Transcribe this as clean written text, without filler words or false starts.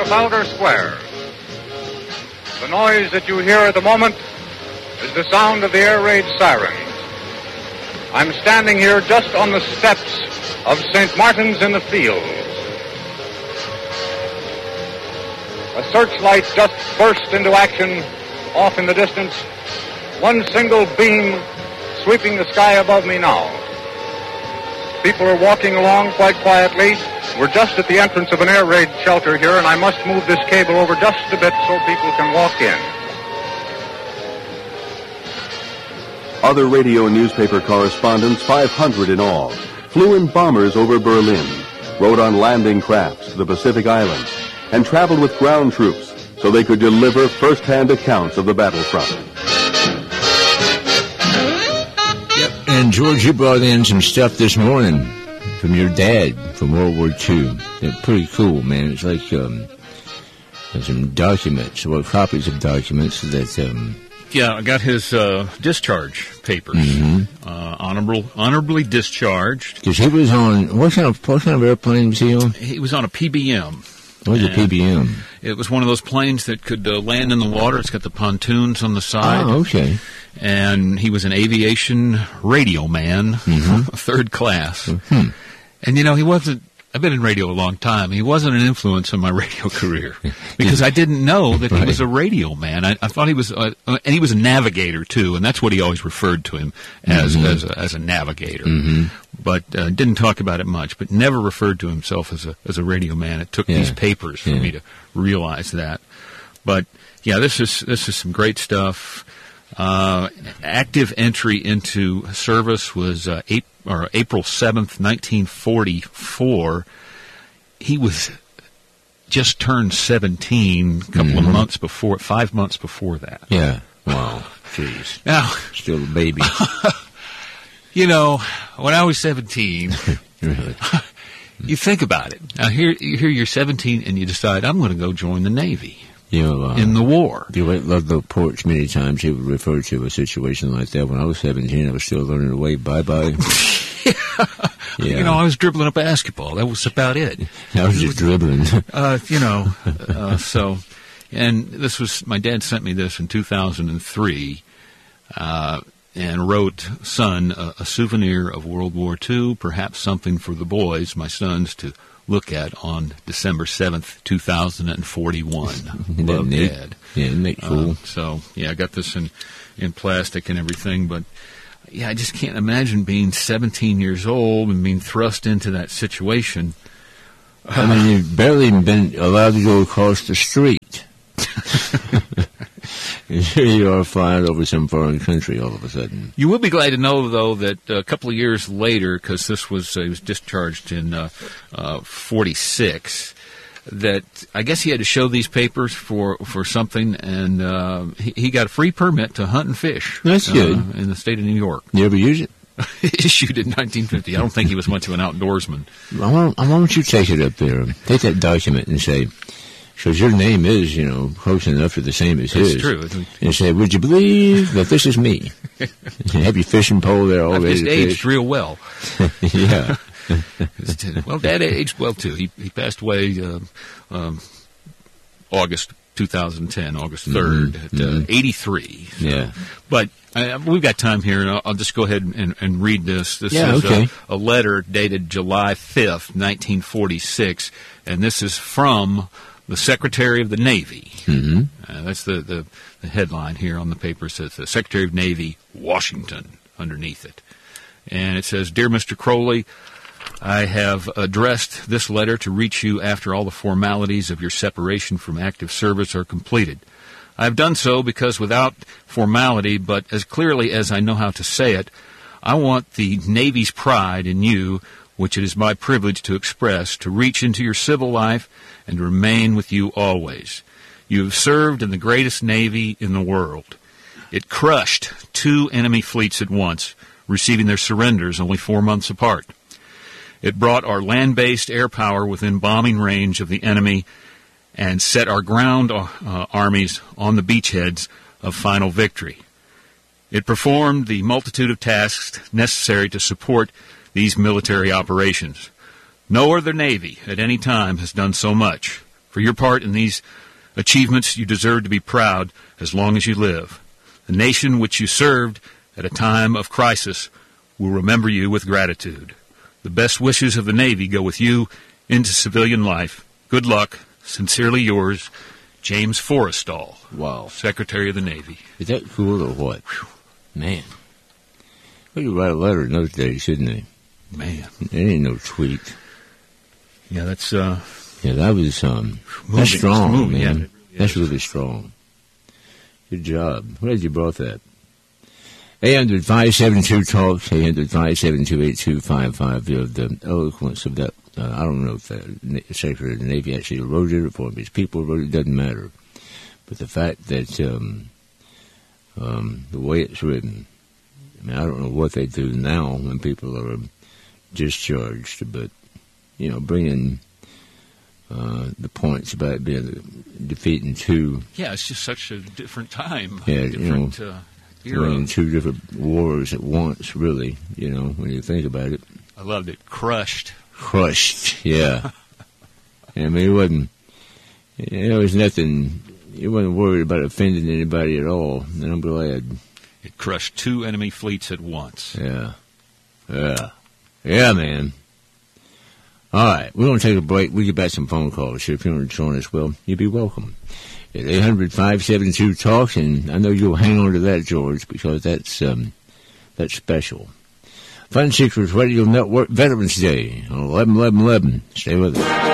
Trafalgar Square. The noise that you hear at the moment is the sound of the air raid sirens. I'm standing here just on the steps of St. Martin's in the Fields. A searchlight just burst into action off in the distance. One single beam sweeping the sky above me now. People are walking along quite quietly. We're just at the entrance of an air raid shelter here, and I must move this cable over just a bit so people can walk in. Other radio and newspaper correspondents, 500 in all, flew in bombers over Berlin, rode on landing crafts to the Pacific Islands, and traveled with ground troops so they could deliver first-hand accounts of the battlefront. Yep, and George, you brought in some stuff this morning from your dad from World War II. They're pretty cool, man. It's like some documents, or copies of documents that... Yeah, I got his discharge papers. Honorably discharged. Because he was on... What kind of airplane was he on? He was on a PBM. What was a PBM? It was one of those planes that could land in the water. It's got the pontoons on the side. Oh, okay. And he was an aviation radio man, third class. Mm-hmm. And, he wasn't... I've been in radio a long time. He wasn't an influence on my radio career because I didn't know that he was a radio man. I thought he was, and he was a navigator too, and that's what he always referred to him as a navigator. But didn't talk about it much. But never referred to himself as a radio man. It took these papers for me to realize that. But yeah, this is some great stuff. Active entry into service was April 7th, 1944. He was just turned 17 a couple of months before, 5 months before that. Yeah. Wow. Jeez. Now, still a baby. When I was 17, really? You think about it. Now, here you're 17 and you decide, I'm going to go join the Navy. In the war. You loved the porch many times. He would refer to a situation like that. When I was 17, I was still learning to wave bye-bye. Yeah. I was dribbling a basketball. That was about it. I was just dribbling. And this was, my dad sent me this in 2003, and wrote, son, a souvenir of World War II, perhaps something for the boys, my sons, to look at on December 7th, 2041. Love, Dad. Yeah, isn't that cool? I got this in plastic and everything, but I just can't imagine being 17 years old and being thrust into that situation. I mean, you've barely been allowed to go across the street. Here you are flying over some foreign country all of a sudden. You will be glad to know, though, that a couple of years later, because this was he was discharged in 46, that I guess he had to show these papers for something, and he got a free permit to hunt and fish. That's good. In the state of New York. You ever use it? Issued in 1950. I don't think he was much of an outdoorsman. Why don't you take it up there, take that document and say, because your name is, close enough to the same as his. That's true. And say, would you believe that this is me? Have your fishing pole there all ready to fish. I've just aged real well. Yeah. Well, Dad aged well, too. He passed away August 2010, August 3rd, at 83. So. Yeah. But we've got time here, and I'll just go ahead and read this. This is a letter dated July 5th, 1946, and this is from the Secretary of the Navy. That's the headline here on the paper. It says, the Secretary of Navy, Washington, underneath it. And it says, Dear Mr. Crowley, I have addressed this letter to reach you after all the formalities of your separation from active service are completed. I have done so because without formality, but as clearly as I know how to say it, I want the Navy's pride in you, which it is my privilege to express, to reach into your civil life and to remain with you always. You have served in the greatest Navy in the world. It crushed 2 enemy fleets at once, receiving their surrenders only 4 months apart. It brought our land-based air power within bombing range of the enemy and set our ground armies on the beachheads of final victory. It performed the multitude of tasks necessary to support these military operations. No other Navy at any time has done so much. For your part in these achievements, you deserve to be proud as long as you live. The nation which you served at a time of crisis will remember you with gratitude. The best wishes of the Navy go with you into civilian life. Good luck. Sincerely yours, James Forrestal. Wow. Secretary of the Navy. Is that cool or what? Whew. Man. Well, you write a letter in those days, shouldn't they? Man. There ain't no tweet. Yeah, that's, yeah, that was, that's strong, man. Yeah, really that's really strong. Good job. I'm glad you brought that. 800-572-TALK, 800-572-8255. You know, the eloquence of that, I don't know if the Secretary of the Navy actually wrote it or if his people wrote it, doesn't matter. But the fact that the way it's written, I mean, I don't know what they do now when people are discharged, but, you know, bringing the points about being defeating two. Yeah, it's just such a different time. Yeah, different, you know, running two different wars at once, really, you know, when you think about it. I loved it. Crushed, yeah. I mean, it wasn't, there was nothing, you wasn't worried about offending anybody at all, and I'm glad. It crushed two enemy fleets at once. Yeah, man. All right, we're going to take a break. We'll get back some phone calls. So if you want to join us, well, you'll be welcome. At 800-572-TALK, and I know you'll hang on to that, George, because that's special. Fun Secrets Radio Network Veterans Day on 11/11/11. Stay with us.